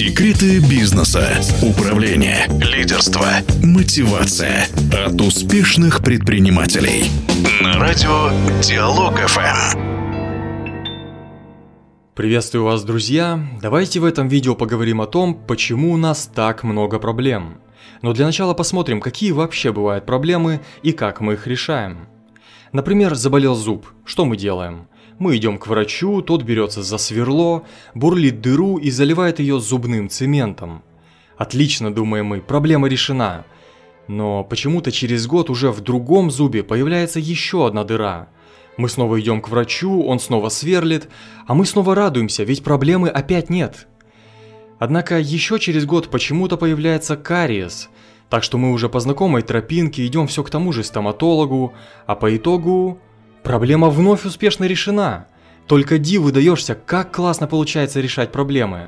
Секреты бизнеса, управления, лидерства, мотивация от успешных предпринимателей. На радио Диалог ФМ. Приветствую вас, друзья! Давайте в этом видео поговорим о том, почему у нас так много проблем. Но для начала посмотрим, какие вообще бывают проблемы и как мы их решаем. Например, заболел зуб. Что мы делаем? Мы идем к врачу, тот берется за сверло, бурлит дыру и заливает ее зубным цементом. Отлично, думаем мы, проблема решена. Но почему-то через год уже в другом зубе появляется еще одна дыра. Мы снова идем к врачу, он снова сверлит, а мы снова радуемся, ведь проблемы опять нет. Однако еще через год почему-то появляется кариес, так что мы уже по знакомой тропинке идем все к тому же стоматологу, а по итогу проблема вновь успешно решена. Только диву даешься, как классно получается решать проблемы.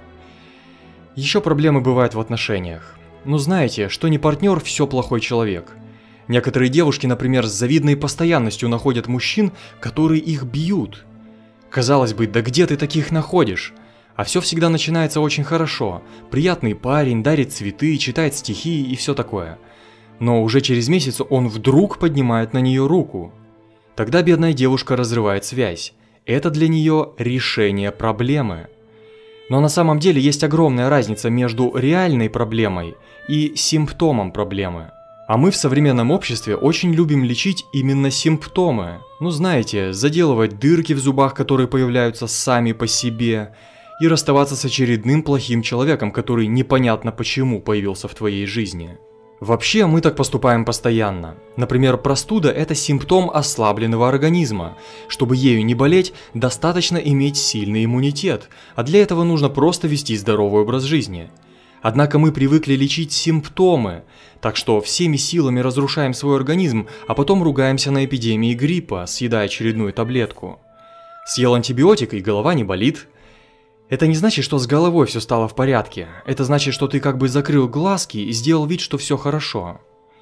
Еще проблемы бывают в отношениях. Ну знаете, что не партнер, все плохой человек. Некоторые девушки, например, с завидной постоянностью находят мужчин, которые их бьют. Казалось бы, да где ты таких находишь? А все всегда начинается очень хорошо. Приятный парень, дарит цветы, читает стихи и все такое. Но уже через месяц он вдруг поднимает на нее руку. Тогда бедная девушка разрывает связь. Это для нее решение проблемы. Но на самом деле есть огромная разница между реальной проблемой и симптомом проблемы. А мы в современном обществе очень любим лечить именно симптомы. Ну знаете, заделывать дырки в зубах, которые появляются сами по себе, и расставаться с очередным плохим человеком, который непонятно почему появился в твоей жизни. Вообще мы так поступаем постоянно. Например, простуда – это симптом ослабленного организма. Чтобы ею не болеть, достаточно иметь сильный иммунитет, а для этого нужно просто вести здоровый образ жизни. Однако мы привыкли лечить симптомы, так что всеми силами разрушаем свой организм, а потом ругаемся на эпидемии гриппа, съедая очередную таблетку. Съел антибиотик и голова не болит. Это не значит, что с головой все стало в порядке. Это значит, что ты как бы закрыл глазки и сделал вид, что все хорошо.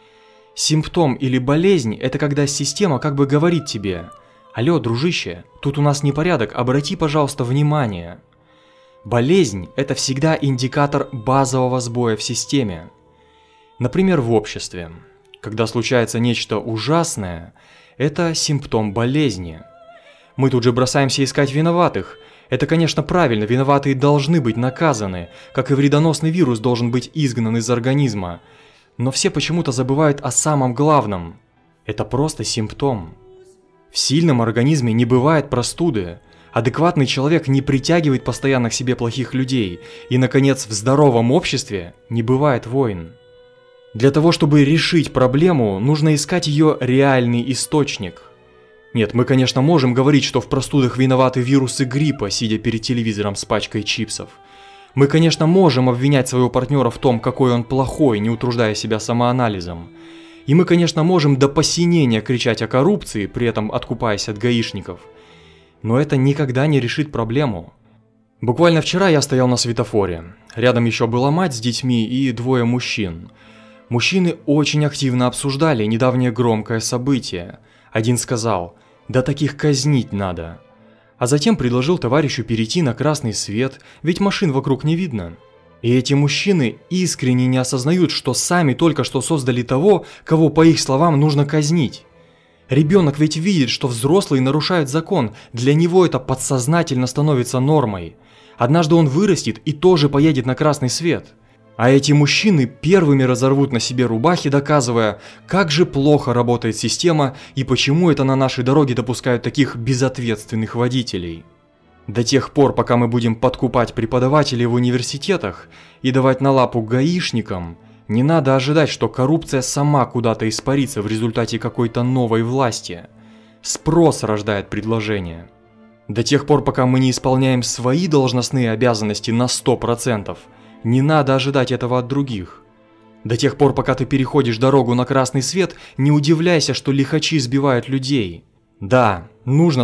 Симптом или болезнь – это когда система как бы говорит тебе: «Алло, дружище, тут у нас непорядок, обрати, пожалуйста, внимание». Болезнь – это всегда индикатор базового сбоя в системе. Например, в обществе. Когда случается нечто ужасное, это симптом болезни. Мы тут же бросаемся искать виноватых. Это, конечно, правильно, виноватые должны быть наказаны, как и вредоносный вирус должен быть изгнан из организма. Но все почему-то забывают о самом главном. Это просто симптом. В сильном организме не бывает простуды. Адекватный человек не притягивает постоянно к себе плохих людей. И, наконец, в здоровом обществе не бывает войн. Для того, чтобы решить проблему, нужно искать ее реальный источник. Нет, мы, конечно, можем говорить, что в простудах виноваты вирусы гриппа, сидя перед телевизором с пачкой чипсов. Мы, конечно, можем обвинять своего партнера в том, какой он плохой, не утруждая себя самоанализом. И мы, конечно, можем до посинения кричать о коррупции, при этом откупаясь от гаишников. Но это никогда не решит проблему. Буквально вчера я стоял на светофоре. Рядом еще была мать с детьми и двое мужчин. Мужчины очень активно обсуждали недавнее громкое событие. Один сказал: «Да таких казнить надо». А затем предложил товарищу перейти на красный свет, ведь машин вокруг не видно. И эти мужчины искренне не осознают, что сами только что создали того, кого, по их словам, нужно казнить. Ребенок ведь видит, что взрослые нарушают закон, для него это подсознательно становится нормой. Однажды он вырастет и тоже поедет на красный свет. А эти мужчины первыми разорвут на себе рубахи, доказывая, как же плохо работает система и почему это на нашей дороге допускают таких безответственных водителей. До тех пор, пока мы будем подкупать преподавателей в университетах и давать на лапу гаишникам, не надо ожидать, что коррупция сама куда-то испарится в результате какой-то новой власти. Спрос рождает предложение. До тех пор, пока мы не исполняем свои должностные обязанности на 100%, не надо ожидать этого от других. До тех пор, пока ты переходишь дорогу на красный свет, не удивляйся, что лихачи сбивают людей. Да, нужно